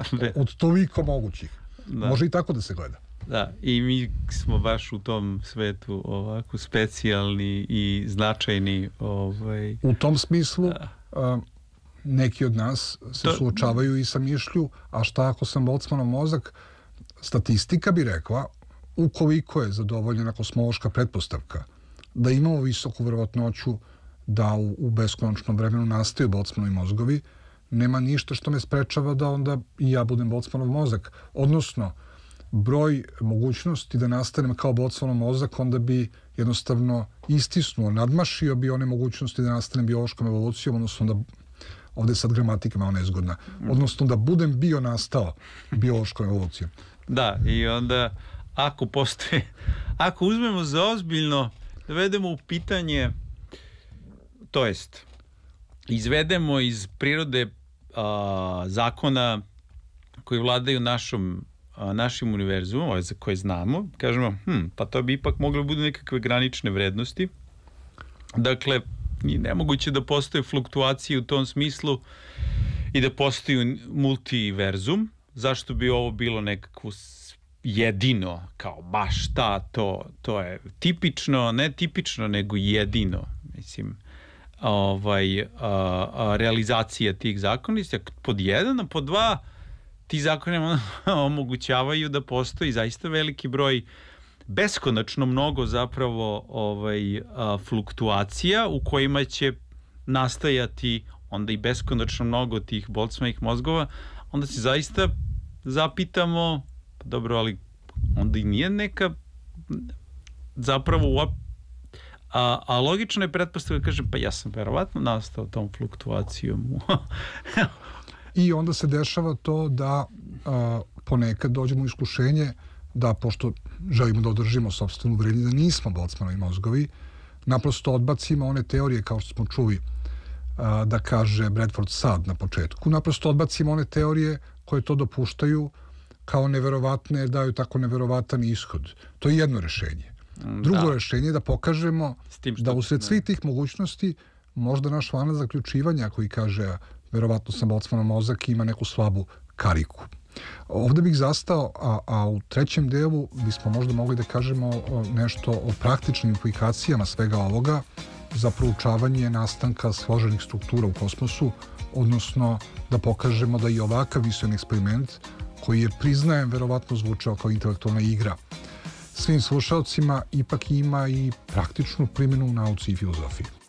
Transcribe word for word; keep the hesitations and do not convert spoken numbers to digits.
od toliko mogućih. Da. Može i tako da se gleda. Da, i mi smo baš u tom svetu ovako specijalni i značajni. Ovaj... U tom smislu a, neki od nas se to... suočavaju i sa mišlju, a šta ako sam Boltzmannov mozak? Statistika bi rekla, ukoliko je zadovoljena kosmološka pretpostavka da imamo visoku verovatnoću da u, u beskonačnom vremenu nastaju Boltzmannovi mozgovi, nema ništa što me sprečava da onda i ja budem Boltzmannov mozak. Odnosno, broj mogućnosti da nastanem kao Boltzmannov mozak onda bi jednostavno istisnuo, nadmašio bi one mogućnosti da nastanem biološkom evolucijom, odnosno da, ovdje je sad gramatika malo nezgodna, odnosno da budem bio nastao biološkom evolucijom. Da, i onda ako postoje, ako uzmemo za ozbiljno, dovedemo u pitanje, to jest izvedemo iz prirode a, zakona koji vladaju našom, a, našim univerzumom, ove za koje znamo, kažemo, hm, pa to bi ipak moglo budu nekakve granične vrednosti. Dakle, nije nemoguće da postoje fluktuacije u tom smislu i da postoji multiverzum. Zašto bi ovo bilo nekako jedino, kao baš ta, to, to je tipično, ne tipično, nego jedino, mislim, ovaj, a, a, realizacija tih zakonitosti, pod jedan, a pod dva, ti zakoni omogućavaju da postoji zaista veliki broj, beskonačno mnogo zapravo ovaj, a, fluktuacija u kojima će nastajati onda i beskonačno mnogo tih Boltzmannovih mozgova, onda se zaista zapitamo, dobro, ali onda i nije neka zapravo a, a logično je pretpostavka da kažem, pa ja sam verovatno nastao tom fluktuacijom. I onda se dešava to da a, ponekad dođemo u iskušenje da, pošto želimo da održimo sopstvenu vrednju, da nismo Boltzmannovi mozgovi, naprosto odbacimo one teorije, kao što smo čuli a, da kaže Bradford sad na početku, naprosto odbacimo one teorije koje to dopuštaju kao neverovatne, daju tako neverovatan ishod. To je jedno rešenje. Drugo da. rešenje je da pokažemo što, da usred svih tih mogućnosti možda naš lanac zaključivanja koji kaže verovatno sam Boltzmannov mozak ima neku slabu kariku. Ovdje bih zastao, a, a u trećem delu bismo možda mogli da kažemo nešto o praktičnim implikacijama svega ovoga za proučavanje nastanka složenih struktura u kosmosu, odnosno da pokažemo da i ovakav misaoni eksperiment koji je, priznajem, verovatno zvučao kao intelektualna igra svim slušalcima, ipak ima i praktičnu primjenu u nauci i filozofiji.